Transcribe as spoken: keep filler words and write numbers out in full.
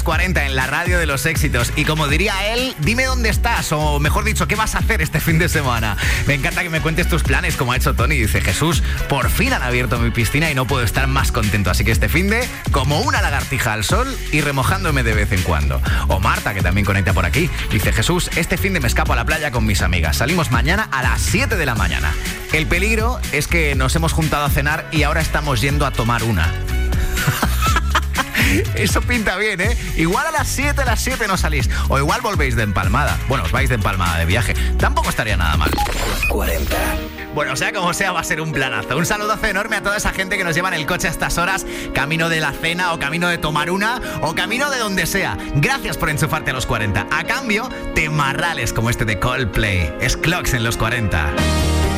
cuarenta en la radio de los éxitos. Y como diría él, dime dónde estás, o mejor dicho, ¿qué vas a hacer este fin de semana? Me encanta que me cuentes tus planes, como ha hecho Tony. Dice, Jesús, por fin han abierto mi piscina y no puedo estar más contento. Así que este fin de, como una lagartija al sol y remojándome de vez en cuando. O Marta, que también conecta por aquí. Dice, Jesús, este fin de me escapo a la playa con mis amigas. Salimos mañana a las siete de la mañana. El peligro es que nos hemos juntado a cenar y ahora estamos yendo a tomar una. Eso pinta bien, ¿eh? Igual a las siete, a las siete no salís. O igual volvéis de empalmada. Bueno, os vais de empalmada de viaje. Tampoco estaría nada mal. cuarenta. Bueno, sea como sea, va a ser un planazo. Un saludazo enorme a toda esa gente que nos lleva en el coche a estas horas, camino de la cena o camino de tomar una o camino de donde sea. Gracias por enchufarte a los cuarenta. A cambio, temarrales como este de Coldplay. Es Clocks en los cuarenta.